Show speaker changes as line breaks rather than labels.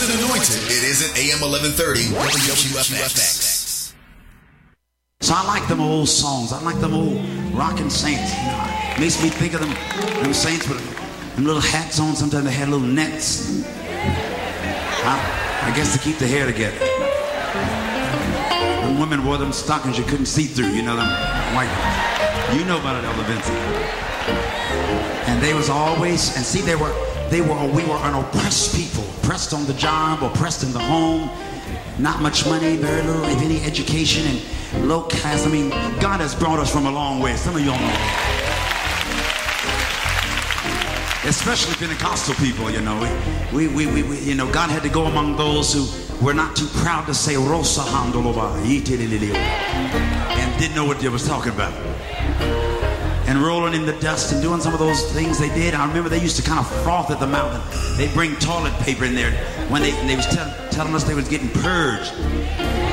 and anointed. It isn't AM 1130 WQFX.
So I like them old songs. I like them old rockin' saints. You know, it makes me think of them saints with them little hats on. Sometimes they had little nets. I guess to keep the hair together. The women wore them stockings you couldn't see through. You know them white ones. You know about it, Elder Vincent. And they was always, and see, we were an oppressed people, oppressed on the job, oppressed in the home, not much money, very little, if any, education, and low class. I mean, God has brought us from a long way. Some of you all know. Especially Pentecostal people, you know. We you know, God had to go among those who were not too proud to say Rosa Handolova, and didn't know what they was talking about. And rolling in the dust and doing some of those things they did. I remember they used to kind of froth at the mouth. And they'd bring toilet paper in there when they was telling us they was getting purged.